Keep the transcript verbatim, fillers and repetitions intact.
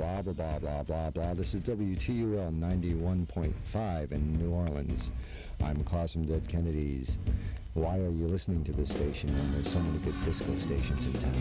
blah, blah, blah, blah, blah, blah. This is W T U L ninety-one point five in New Orleans. I'm Klaus from Dead Kennedys. Why are you listening to this station when there's so many good disco stations in town?